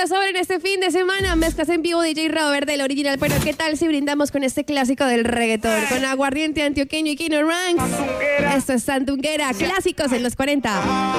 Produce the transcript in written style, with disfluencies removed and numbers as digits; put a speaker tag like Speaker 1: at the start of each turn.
Speaker 1: a saber en este fin de semana. Mezclas en vivo DJ Robert del original. Pero ¿qué tal si brindamos con este clásico del reggaetón? Con aguardiente antioqueño y Kino Ranks. Esto es Sandunguera. Clásicos en los 40.